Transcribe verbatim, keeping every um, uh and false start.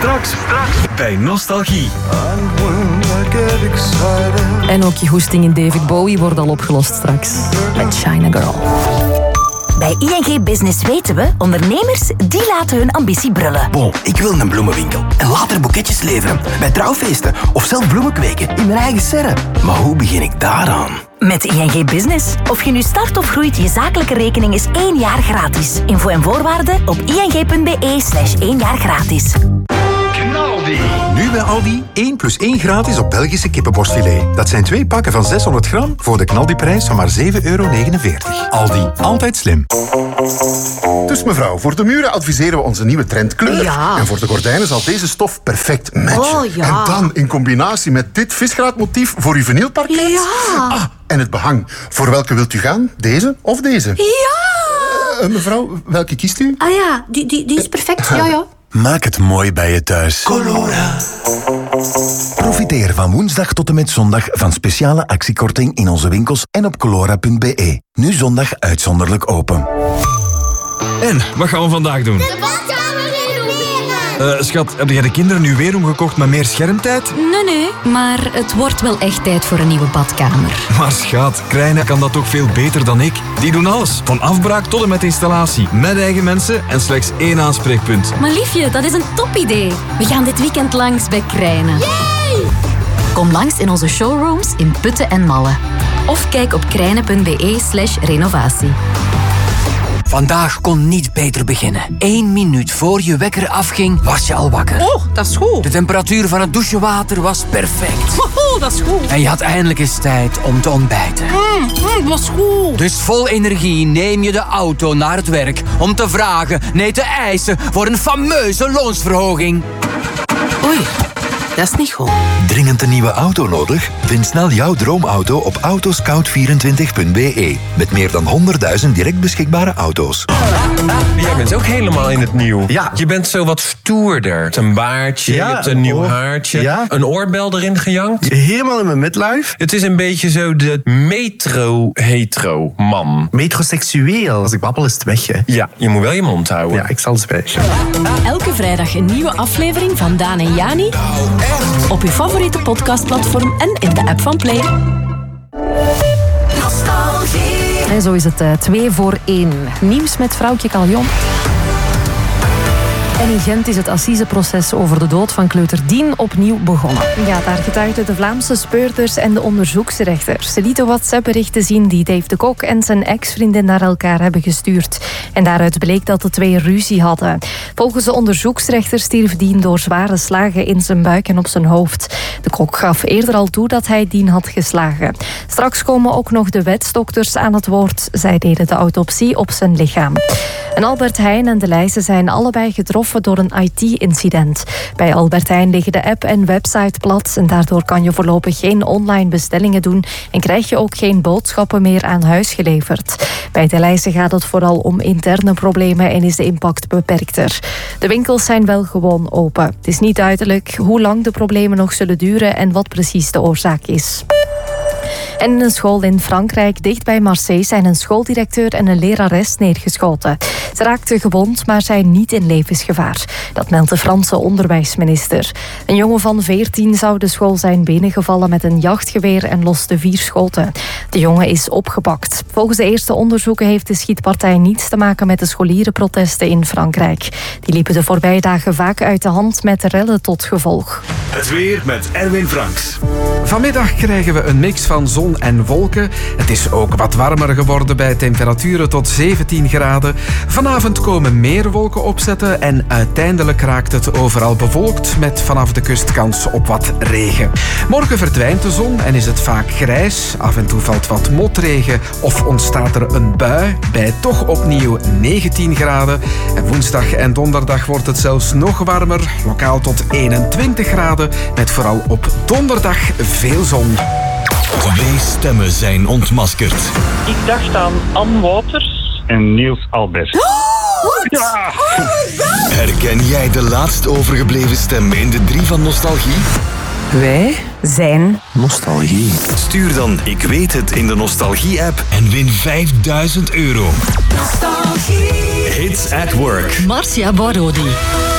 Straks, straks bij Nostalgie. En ook je goesting in David Bowie wordt al opgelost straks. Met China Girl. Bij I N G Business weten we, ondernemers die laten hun ambitie brullen. Bon, ik wil een bloemenwinkel en later boeketjes leveren bij trouwfeesten of zelf bloemen kweken in mijn eigen serre. Maar hoe begin ik daaraan? Met I N G Business. Of je nu start of groeit, je zakelijke rekening is één jaar gratis. Info en voorwaarden op ing.be slash één jaar gratis. Knaldi. Nu bij Aldi één plus één gratis op Belgische kippenborstfilet. Dat zijn twee pakken van zeshonderd gram voor de knaldiprijs van maar zeven euro negenenveertig. Aldi, altijd slim. Dus mevrouw, voor de muren adviseren we onze nieuwe trendkleur. Ja. En voor de gordijnen zal deze stof perfect matchen. Oh, ja. En dan in combinatie met dit visgraatmotief voor uw vinylparket. Ja. Ah, en het behang. Voor welke wilt u gaan? Deze of deze? Ja! Uh, mevrouw, welke kiest u? Ah ja, die, die, die is perfect. Ja, ja. Maak het mooi bij je thuis. Colora. Profiteer van woensdag tot en met zondag van speciale actiekorting in onze winkels en op colora punt b e. Nu zondag uitzonderlijk open. En, wat gaan we vandaag doen? De badkamer renoveren! Uh, schat, heb jij de kinderen nu weer omgekocht met meer schermtijd? Nee, nee, maar het wordt wel echt tijd voor een nieuwe badkamer. Maar schat, Krijnen kan dat toch veel beter dan ik? Die doen alles, van afbraak tot en met installatie. Met eigen mensen en slechts één aanspreekpunt. Maar liefje, dat is een topidee. We gaan dit weekend langs bij Krijnen. Yay! Kom langs in onze showrooms in Putten en Malle. Of kijk op krijnen.be slash renovatie. Vandaag kon niet beter beginnen. Eén minuut voor je wekker afging, was je al wakker. Oh, dat is goed. De temperatuur van het douchewater was perfect. Oh, dat is goed. En je had eindelijk eens tijd om te ontbijten. Mm, mm, dat is goed. Dus vol energie neem je de auto naar het werk om te vragen, nee te eisen voor een fameuze loonsverhoging. Oei, dat is niet goed. Dringend een nieuwe auto nodig? Vind snel jouw droomauto op autoscout vierentwintig punt b e. Met meer dan honderdduizend direct beschikbare auto's. Jij bent ook helemaal in het nieuw. Ja. Je bent zo wat stoerder. Je hebt een baardje, Ja, je hebt een een nieuw oor- haartje. Ja. Een oorbel erin gejankt. Helemaal in mijn midlife. Het is een beetje zo de metro-hetero-man. Metroseksueel. Als ik babbel is het weg, hè. Ja, je moet wel je mond houden. Ja, ik zal zwijgen. Elke vrijdag een nieuwe aflevering van Daan en Jani. Op uw favoriete podcastplatform en in de app van Play. En zo is het uh, twee voor één. Nieuws met vrouwtje Caljon. En in Gent is het assiseproces over de dood van kleuter Dien opnieuw begonnen. Ja, daar getuigden de Vlaamse speurders en de onderzoeksrechters. Ze lieten WhatsApp-berichten zien die Dave de Kok en zijn ex-vriendin naar elkaar hebben gestuurd. En daaruit bleek dat de twee ruzie hadden. Volgens de onderzoeksrechters stierf Dien door zware slagen in zijn buik en op zijn hoofd. De Kok gaf eerder al toe dat hij Dien had geslagen. Straks komen ook nog de wetsdokters aan het woord. Zij deden de autopsie op zijn lichaam. En Albert Heijn en De Leijzen zijn allebei getroffen door een I T-incident. Bij Albert Heijn liggen de app en website plat en daardoor kan je voorlopig geen online bestellingen doen en krijg je ook geen boodschappen meer aan huis geleverd. Bij De Leijzen gaat het vooral om interne problemen en is de impact beperkter. De winkels zijn wel gewoon open. Het is niet duidelijk hoe lang de problemen nog zullen duren en wat precies de oorzaak is. En in een school in Frankrijk, dicht bij Marseille, zijn een schooldirecteur en een lerares neergeschoten. Ze raakten gewond, maar zijn niet in levensgevaar. Dat meldt de Franse onderwijsminister. Een jongen van veertien zou de school zijn binnengevallen met een jachtgeweer en loste vier schoten. De jongen is opgepakt. Volgens de eerste onderzoeken heeft de schietpartij niets te maken met de scholierenprotesten in Frankrijk. Die liepen de voorbije dagen vaak uit de hand met rellen tot gevolg. Het weer met Erwin Franks. Vanmiddag krijgen we een mix van zon en wolken. Het is ook wat warmer geworden bij temperaturen tot zeventien graden. Vanavond komen meer wolken opzetten en uiteindelijk raakt het overal bewolkt met vanaf de kust kans op wat regen. Morgen verdwijnt de zon en is het vaak grijs. Af en toe valt wat motregen of ontstaat er een bui bij toch opnieuw negentien graden. En woensdag en donderdag wordt het zelfs nog warmer, lokaal tot eenentwintig graden, met vooral op donderdag veel zon. Twee stemmen zijn ontmaskerd. Ik dacht aan Ann Wouters en Niels Albert. Oh, ja. Oh, herken jij de laatst overgebleven stem in de drie van Nostalgie? Wij zijn Nostalgie. Stuur dan Ik weet het in de Nostalgie-app en win vijfduizend euro. Nostalgie. Hits at Work. Marcia Borodi.